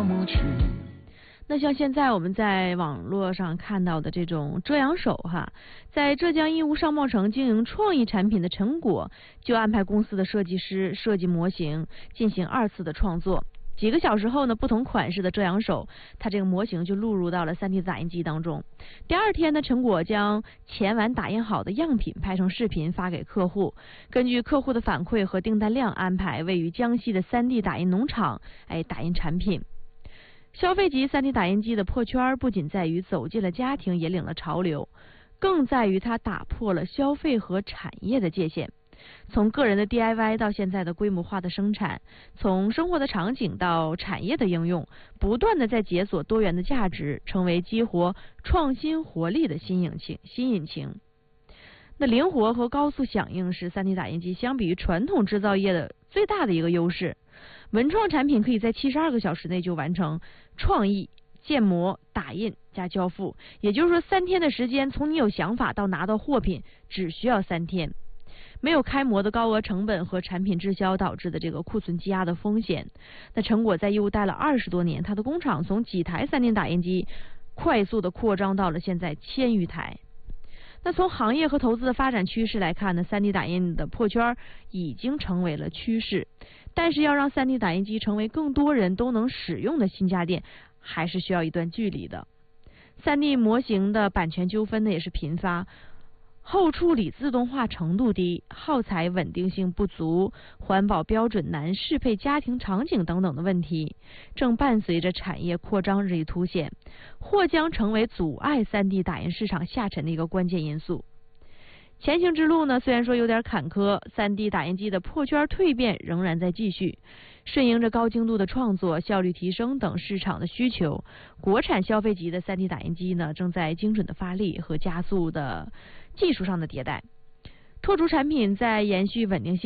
那么去。 那像现在我们在网络上看到的这种遮阳手在浙江义乌商贸城经营创意产品的陈果就安排公司的设计师设计模型进行2次的创作。几个小时后呢，不同款式的遮阳手，它这个模型就录入到了 3D 打印机当中。第2天呢，陈果将前晚打印好的样品拍成视频发给客户，根据客户的反馈和订单量安排位于江西的 3D 打印农场打印产品。消费级 3D 打印机的破圈不仅在于走进了家庭，引领了潮流，更在于它打破了消费和产业的界限。从个人的 DIY 到现在的规模化的生产，从生活的场景到产业的应用，不断的在解锁多元的价值，成为激活创新活力的新引擎。那灵活和高速响应是 3D 打印机相比于传统制造业的最大的一个优势。文创产品可以在72个小时内就完成创意、建模、打印加交付，也就是说3天的时间，从你有想法到拿到货品只需要3天。没有开模的高额成本和产品滞销导致的这个库存积压的风险。那陈果在义乌待了20多年，他的工厂从几台3D 打印机快速的扩张到了现在1000余台。那从行业和投资的发展趋势来看呢， 3D 打印的破圈已经成为了趋势，但是要让 3D 打印机成为更多人都能使用的新家电，还是需要一段距离的。3D 模型的版权纠纷呢也是频发，后处理自动化程度低，耗材稳定性不足，环保标准难适配家庭场景等等的问题，正伴随着产业扩张日益凸显，或将成为阻碍 3D 打印市场下沉的一个关键因素。前行之路呢，虽然说有点坎坷，3D 打印机的破圈蜕变仍然在继续。顺应着高精度的创作、效率提升等市场的需求，国产消费级的 3D 打印机呢，正在精准的发力和加速的技术上的迭代，拓出产品在延续稳定性